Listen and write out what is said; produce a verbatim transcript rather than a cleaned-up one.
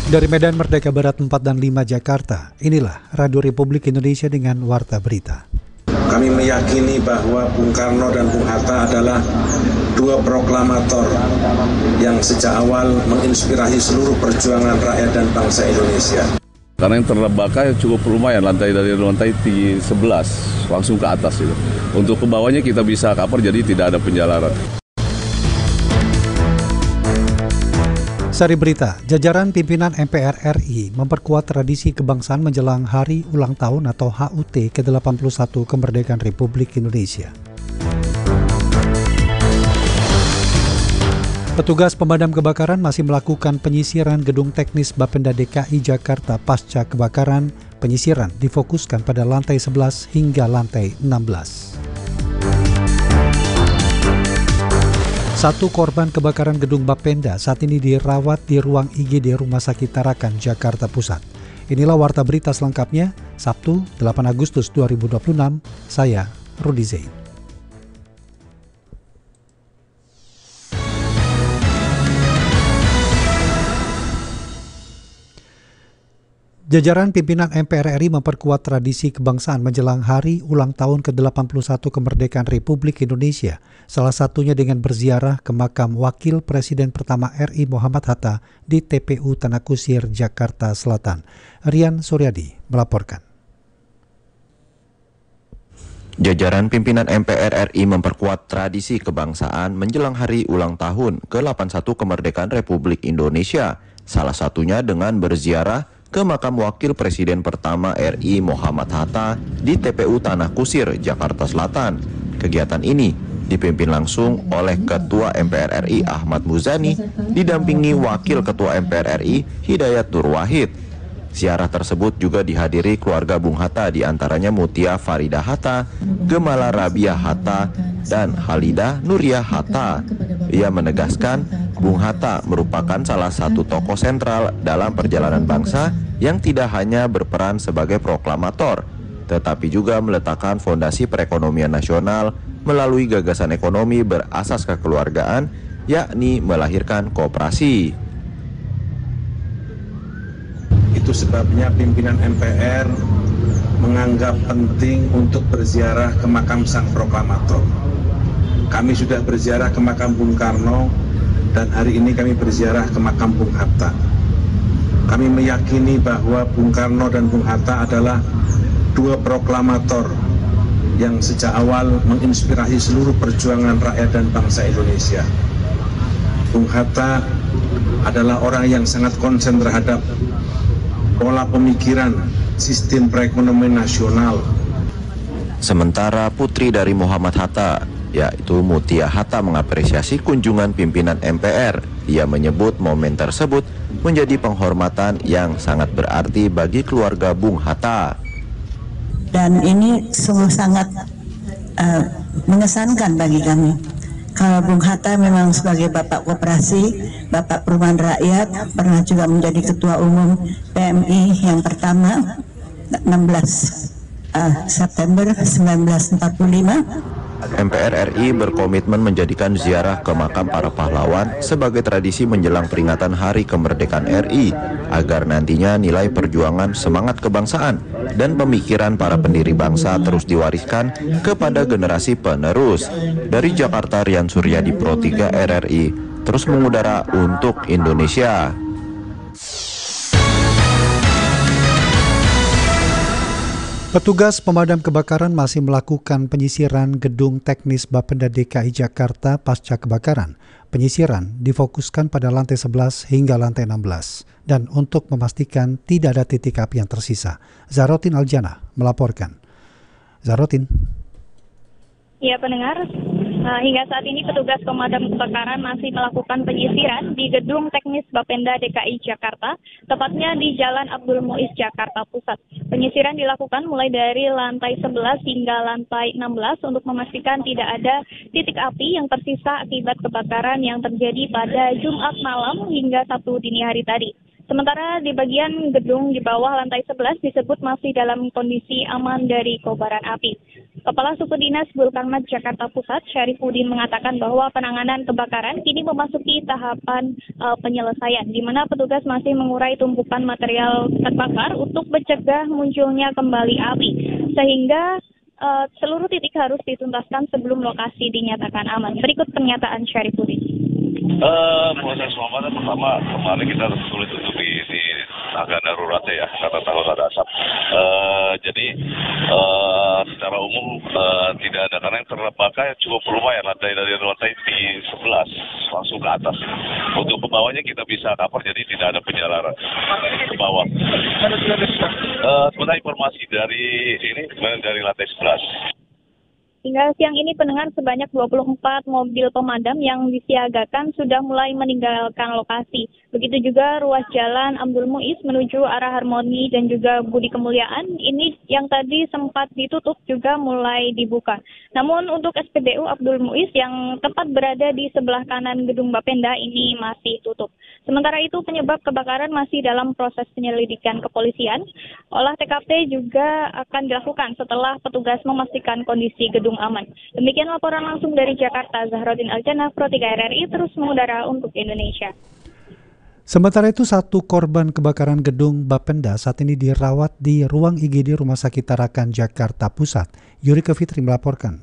Dari Medan Merdeka Barat empat dan lima Jakarta, inilah Radio Republik Indonesia dengan Warta Berita. Kami meyakini bahwa Bung Karno dan Bung Hatta adalah dua proklamator yang sejak awal menginspirasi seluruh perjuangan rakyat dan bangsa Indonesia. Karena yang terbakar cukup lumayan, lantai dari lantai sebelas langsung ke atas itu. Untuk ke bawahnya kita bisa cover, jadi tidak ada penjalaran. Sari berita, jajaran pimpinan M P R R I memperkuat tradisi kebangsaan menjelang Hari Ulang Tahun atau H U T ke delapan puluh satu Kemerdekaan Republik Indonesia. Petugas pemadam kebakaran masih melakukan penyisiran gedung teknis Bapenda D K I Jakarta pasca kebakaran. Penyisiran difokuskan pada lantai sebelas hingga lantai enam belas. Satu korban kebakaran gedung Bapenda saat ini dirawat di ruang I G D Rumah Sakit Tarakan, Jakarta Pusat. Inilah Warta Berita selengkapnya, Sabtu delapan Agustus dua ribu dua puluh enam, saya Rudi Zain. Jajaran pimpinan M P R R I memperkuat tradisi kebangsaan menjelang Hari Ulang Tahun ke delapan puluh satu Kemerdekaan Republik Indonesia, salah satunya dengan berziarah ke makam Wakil Presiden pertama R I Muhammad Hatta di T P U Tanah Kusir, Jakarta Selatan. Rian Suryadi melaporkan. Jajaran pimpinan M P R R I memperkuat tradisi kebangsaan menjelang Hari Ulang Tahun ke delapan puluh satu Kemerdekaan Republik Indonesia, salah satunya dengan berziarah ke makam Wakil Presiden pertama R I Muhammad Hatta di T P U Tanah Kusir, Jakarta Selatan. Kegiatan ini dipimpin langsung oleh Ketua M P R R I Ahmad Muzani, didampingi Wakil Ketua M P R R I Hidayat Nur Wahid. Ziarah tersebut juga dihadiri keluarga Bung Hatta, diantaranya Mutia Farida Hatta, Gemala Rabia Hatta, dan Halidah Nuria Hatta. Ia menegaskan Bung Hatta merupakan salah satu tokoh sentral dalam perjalanan bangsa yang tidak hanya berperan sebagai proklamator, tetapi juga meletakkan fondasi perekonomian nasional melalui gagasan ekonomi berasas kekeluargaan, yakni melahirkan koperasi. Itu sebabnya pimpinan M P R menganggap penting untuk berziarah ke makam sang proklamator. Kami sudah berziarah ke makam Bung Karno, dan hari ini kami berziarah ke makam Bung Hatta. Kami meyakini bahwa Bung Karno dan Bung Hatta adalah dua proklamator yang sejak awal menginspirasi seluruh perjuangan rakyat dan bangsa Indonesia. Bung Hatta adalah orang yang sangat konsen terhadap pola pemikiran sistem perekonomian nasional. Sementara putri dari Muhammad Hatta, yaitu Mutia Hatta, mengapresiasi kunjungan pimpinan M P R. Ia menyebut momen tersebut menjadi penghormatan yang sangat berarti bagi keluarga Bung Hatta. Dan ini sungguh sangat uh, mengesankan bagi kami. Kalau Bung Hatta memang sebagai Bapak Koperasi, Bapak Perumahan Rakyat, pernah juga menjadi Ketua Umum P M I yang pertama enam belas September seribu sembilan ratus empat puluh lima. M P R R I berkomitmen menjadikan ziarah ke makam para pahlawan sebagai tradisi menjelang peringatan Hari Kemerdekaan R I, agar nantinya nilai perjuangan, semangat kebangsaan, dan pemikiran para pendiri bangsa terus diwariskan kepada generasi penerus. Dari Jakarta, Rian Suryadi, Pro tiga R R I, terus mengudara untuk Indonesia. Petugas pemadam kebakaran masih melakukan penyisiran gedung teknis Bapenda D K I Jakarta pasca kebakaran. Penyisiran difokuskan pada lantai sebelas hingga lantai enam belas dan untuk memastikan tidak ada titik api yang tersisa. Zarotin Aljana melaporkan. Zarotin. Ya, pendengar, uh, hingga saat ini petugas pemadam kebakaran masih melakukan penyisiran di gedung teknis Bapenda D K I Jakarta, tepatnya di Jalan Abdul Muiz, Jakarta Pusat. Penyisiran dilakukan mulai dari lantai sebelas hingga lantai enam belas untuk memastikan tidak ada titik api yang tersisa akibat kebakaran yang terjadi pada Jumat malam hingga Sabtu dini hari tadi. Sementara di bagian gedung di bawah lantai sebelas disebut masih dalam kondisi aman dari kobaran api. Kepala Suku Dinas Bulkarmat Jakarta Pusat, Syarifuddin, mengatakan bahwa penanganan kebakaran kini memasuki tahapan uh, penyelesaian, di mana petugas masih mengurai tumpukan material terbakar untuk mencegah munculnya kembali api, sehingga uh, seluruh titik harus dituntaskan sebelum lokasi dinyatakan aman. Berikut pernyataan Syarifuddin. Uh, proses pemadaman pertama kemarin kita sulit untuk di, di tangga daruratnya ya, karena takut ada asap. Uh, jadi uh, secara umum uh, tidak ada, karena yang terbakar cukup lumayan, lantai dari lantai di sebelas langsung ke atas. Untuk ke bawahnya kita bisa cover, jadi tidak ada penjalaran ke bawah. Uh, sebenarnya informasi dari ini dari lantai sebelas. Hingga siang ini pendengar sebanyak dua puluh empat mobil pemadam yang disiagakan sudah mulai meninggalkan lokasi. Begitu juga ruas jalan Abdul Muiz menuju arah Harmoni dan juga Budi Kemuliaan ini yang tadi sempat ditutup juga mulai dibuka. Namun untuk S P B U Abdul Muiz yang tepat berada di sebelah kanan gedung Bapenda ini masih tutup. Sementara itu penyebab kebakaran masih dalam proses penyelidikan kepolisian. Olah T K P juga akan dilakukan setelah petugas memastikan kondisi gedung aman. Demikian laporan langsung dari Jakarta, Zahroddin Aljana, Pro tiga R R I terus mengudara untuk Indonesia. Sementara itu, satu korban kebakaran gedung Bapenda saat ini dirawat di ruang I G D Rumah Sakit Tarakan, Jakarta Pusat. Yurika Fitri melaporkan.